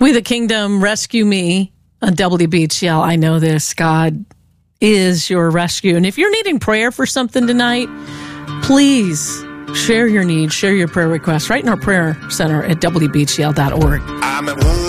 We the Kingdom, Rescue Me on WBCL. I know this. God is your rescue. And if you're needing prayer for something tonight, please share your needs, share your prayer requests right in our prayer center at WBCL.org.